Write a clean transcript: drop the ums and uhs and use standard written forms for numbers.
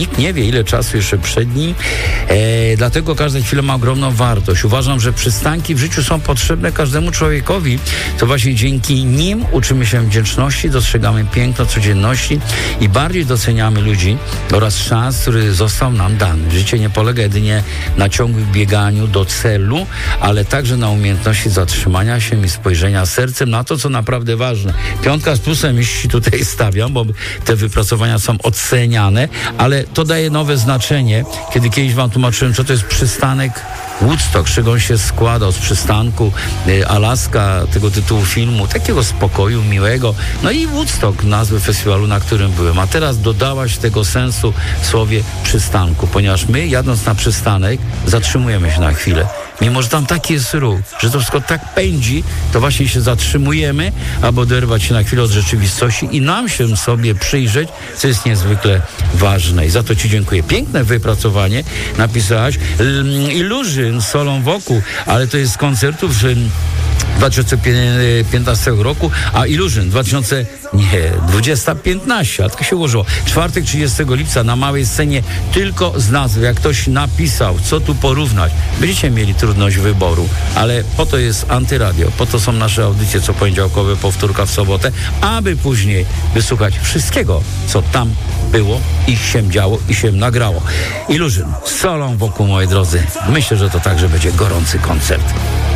Nikt nie wie, ile czasu jeszcze przed nim. Dlatego każda chwila ma ogromną wartość. Uważam, że przystanki w życiu są potrzebne każdemu człowiekowi. To właśnie dzięki nim uczymy się wdzięczności, dostrzegamy piękno codzienności i bardziej doceniamy ludzi oraz szans, który został nam dany. Życie nie polega jedynie na ciągłym bieganiu do celu, ale także na umiejętności zatrzymania się i spojrzenia sercem na to, co naprawdę ważne. 5 z plusem, jeśli tutaj stawiam, bo te wypracowania są oceniane, ale to daje nowe znaczenie. Kiedy kiedyś wam tłumaczyłem, co to jest przystanek Woodstock, z czego on się składał, z przystanku Alaska, tego tytułu filmu, takiego spokoju, miłego. No i Woodstock, nazwy festiwalu, na którym byłem. A teraz dodałaś tego sensu w słowie przystanku, ponieważ my, jadąc na przystanek, zatrzymujemy się na chwilę. Mimo że tam taki jest ruch, że to wszystko tak pędzi, to właśnie się zatrzymujemy, aby oderwać się na chwilę od rzeczywistości i nam się sobie przyjrzeć, co jest niezwykle ważne. I za to ci dziękuję. Piękne wypracowanie napisałaś. Illusion z solą wokół, ale to jest z koncertów 2015 roku, a Illusion 2015, a tak się ułożyło. Czwartek 30 lipca na małej scenie tylko z nazwy. Jak ktoś napisał, co tu porównać, będziecie mieli trudność wyboru, ale po to jest Antyradio, po to są nasze audycje co poniedziałkowe, powtórka w sobotę, aby później wysłuchać wszystkiego, co tam było i się działo i się nagrało. Illusion z solą wokół, moi drodzy. Myślę, że to także będzie gorący koncert.